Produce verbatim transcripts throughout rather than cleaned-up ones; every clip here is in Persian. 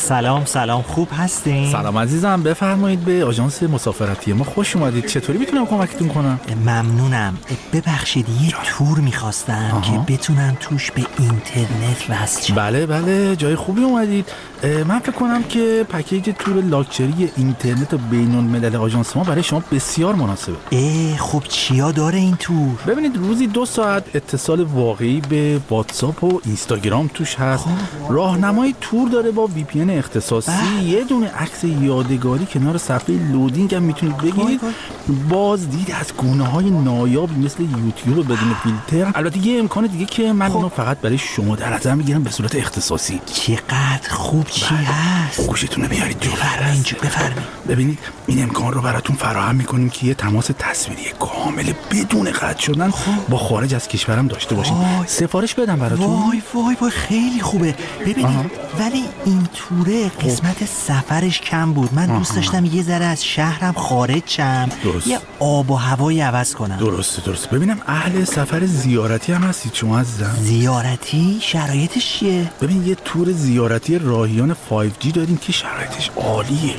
سلام سلام، خوب هستین؟ سلام عزیزم، بفرمایید به آژانس مسافرتی ما خوش اومدید. چطوری میتونم کمکتون کنم؟ ممنونم. ببخشید یه تور میخواستم آها. که بتونم توش به اینترنت وصل شم. بله بله، جای خوبی اومدید. من فکر کنم که پکیج تور لاکچری اینترنت بین الملل آژانس ما برای شما بسیار مناسبه. اه خب چیا داره این تور؟ ببینید، روزی دو ساعت اتصال واقعی به واتساپ و اینستاگرام توش هست. راهنمای تور داره با وی پی ان اختصاصی. بله. یه دونه عکس یادگاری کنار صفحه لودینگ هم میتونید بگیرید. بازدید از گونه‌های نایابی مثل یوتیوب بدون فیلتر. البته یه امکان دیگه که من اونو فقط برای شما در نظر میگیرم به صورت اختصاصی. چقدر خوب چی هست؟ گوشتون رو بیارید جو. بفرمایید بفرمایید. ببینید این امکان رو براتون فراهم میکنیم که یه تماس تصویری کامل بدون قطع شدن با خارج از کشورم داشته باشید. سفارش بدم براتون؟ وای وای وای خیلی خوبه. ببینید آه. ولی این توره قسمت سفرش کم بود. من آه. دوست داشتم یه ذره از شهرم خارج شم، یه آب و هوایی عوض کنم. درسته درسته. ببینم اهل سفر زیارتی هم هستید شما عزیزم؟ زیارتی؟ شرایطش چیه؟ ببین یه تور زیارتی راهیان فایو جی داریم که شرایطش عالیه.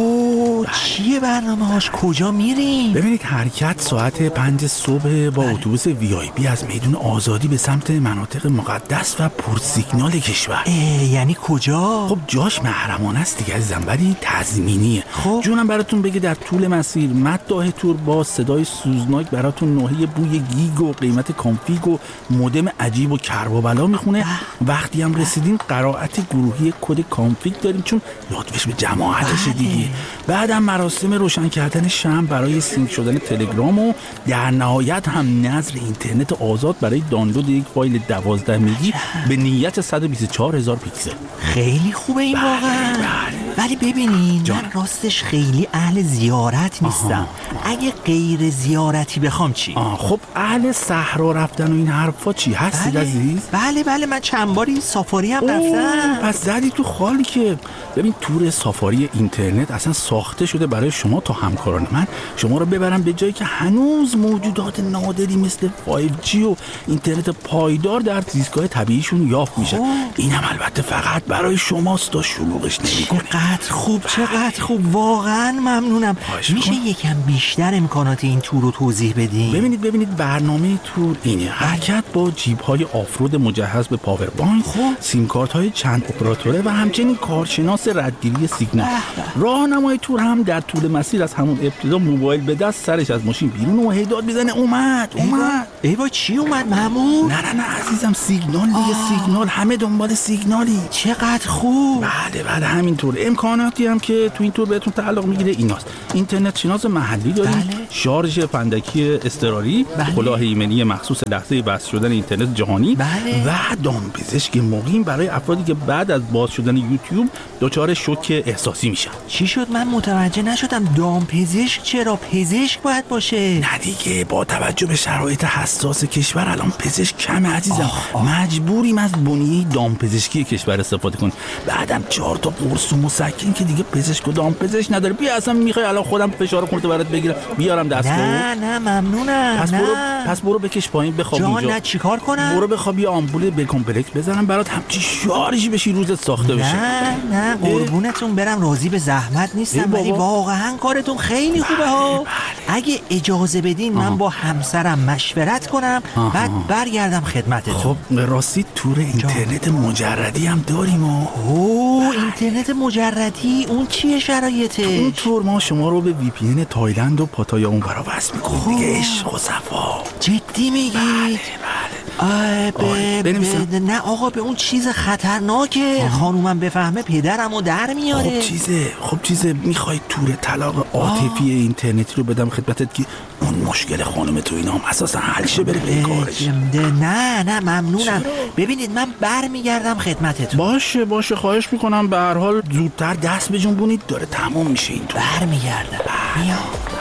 اوه چیه برنامه هاش؟ کجا میریم؟ ببینید حرکت ساعت پنج صبح با اتوبوس وی آی پی از میدون آزادی به سمت مناطق مقدس و پرسیگنال کشور. یعنی کجا؟ خب جاش محرمانه است دیگه عزیزم، ولی تضمینیه. خب جونم براتون بگه در طول مسیر مداح تور با صدای سوزناک براتون نوحه بوی گیگ و قیمت کانفیگ و مودم عجیب و کرب و بلا میخونه. وقتی هم رسیدین قرائت گروهی کد کانفیگ داریم چون لطفش به جماعتشه دیگه. بعدم مراسم روشن کردن شمع برای سینک شدن تلگرام و در نهایت هم نظر اینترنت آزاد برای دانلود یک فایل دوازده مگی به نیت صد و بیست و چهار هزار پیکسل. خیلی خوبه این واقعا. ولی ببینین جان. من راستش خیلی اهل زیارت نیستم. آها. اگه غیر زیارتی بخوام چی؟ آه خب اهل صحرا رفتن و این حرفا چی هستید بله. عزیز؟ بله بله من چند باری سافاری هم رفتم. پس زدی تو خالی که. ببین تور سافاری اینترنت اصلا ساخته شده برای شما تا همکاران من شما رو ببرم به جایی که هنوز موجودات نادری مثل فایو جی و اینترنت پایدار در زیستگاه طبیعیشون یافت میشه. اینم البته فقط برای شماست تا شلوغش نمی‌کنه. چقدر خوب چقدر خوب، واقعا ممنونم. میشه یکم بیشتر امکانات این تور رو توضیح بدین؟ ببینید ببینید برنامه تور اینه: حرکت با جیب‌های آفرود مجهز به پاور بانک، سیم کارت‌های چند اپراتوره و همچنین کارشناس ردگیری سیگنال. راهنمای تور هم در طول مسیر از همون ابتدا موبایل به دست سرش از ماشین بیرون و هیداد میزنه اومد اومد. ایوا چی اومد محمود؟ نه نه نه عزیزم، سیگنال دیگه. سیگنال، همه دنبال سیگنالی. چقدر خوب. بله بله همینطور. امکاناتی هم که تو این تور بهتون تعلق میگیره ایناست: اینترنت شناس محلی داریم، بله. شارژ فندکی اضطراری، بله. کلاه ایمنی مخصوص لحظه وصل شدن اینترنت جهانی، بله. و دامپزشک مقیم برای افرادی که بعد از باز شدن یوتیوب دچار شوک احساسی میشن. چی شد؟ من متوجه نشدم. دامپزشک چرا؟ پزشک باید باشه. نه دیگه، با توجه به شرایط حساس کشور الان پزشک کمه عزیزم. آخ آخ. مجبوریم از بنیه دامپزشکی کشور استفاده کنیم. بعدم چهار تا قرص و مسکن که دیگه پزشک و دامپزشک نداره. بیا اصلا میخوای الان خودم فشار خونت برات بگیرم بیارم دستو؟ نه نه ممنونم. پس نه. برو پس برو بکش پایین بخواب جان اونجا. نه چیکار کنم؟ برو بخواب یه آمپول به کمپلکس بزنم برات همچی شارژی بشی روزت ساخته بشه. نه نه قربونتون برم، راضی به زحمت نیستم، ولی واقعا کارتون خیلی خوبه ها. اگه اجازه بدین آه. من با همسرم مشورت کنم آه. بعد برگردم خدمتتون. خب راستی تور اینترنت مجردی هم داریم. اوه اینترنت مجردی اون چیه شرایطش؟ اون تور ما شما رو به وی پی ان تایلند و پاتایا اون برا وصل میکنیم دیگه. عشق و صفا. جدی میگی؟ بله بله. آه به به نه آقا، به اون چیز خطرناکه. خانومم بفهمه پدرمو در میاره. خب چیزه خب چیزه میخوای تور طلاق عاطفی اینترنتی رو بدم خدمتت که اون مشکل خانم تو اینا هم اساسا حل شه بره به کارش؟ نه نه ممنونم. ببینید من برمیگردم خدمتتون. باشه باشه خواهش میکنم. به هر حال زودتر دست بجنبونید، داره تمام میشه این تور. برمیگردم. بیا